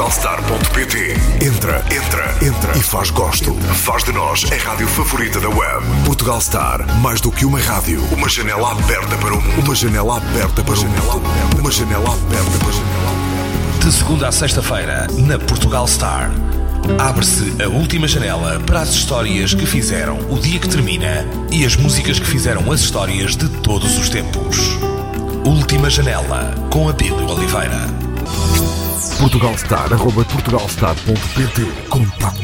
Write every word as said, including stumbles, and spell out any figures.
portugalstar ponto pt. Entra, entra, entra e faz gosto. Faz de nós a rádio favorita da web. Portugal Star, mais do que uma rádio. Uma janela aberta para o mundo. Uma janela aberta para o mundo. Uma janela aberta para o mundo. De segunda a sexta-feira, na Portugal Star, abre-se a última janela para as histórias que fizeram o dia que termina e as músicas que fizeram as histórias de todos os tempos. Última janela, com Abílio Oliveira. portugalstar arroba portugalstar ponto pt. Contacto.